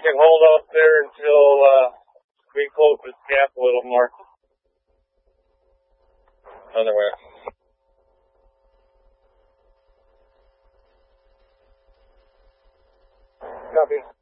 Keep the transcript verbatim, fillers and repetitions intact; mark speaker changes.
Speaker 1: can hold up there until uh, we close this gap a little more. Other way. Copy.